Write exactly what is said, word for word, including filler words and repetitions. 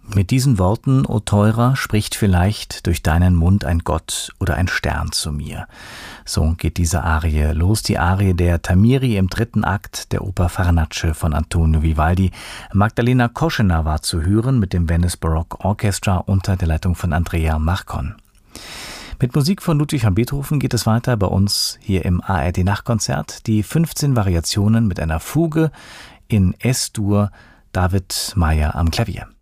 Mit diesen Worten, o Teurer, spricht vielleicht durch deinen Mund ein Gott oder ein Stern zu mir. So geht diese Arie los, die Arie der Tamiri im dritten Akt der Oper Farnace von Antonio Vivaldi. Magdalena Koschener war zu hören mit dem Venice Baroque Orchestra unter der Leitung von Andrea Marcon. Mit Musik von Ludwig van Beethoven geht es weiter bei uns hier im A R D-Nachtkonzert. Die fünfzehn Variationen mit einer Fuge in Es-Dur, David Meyer am Klavier.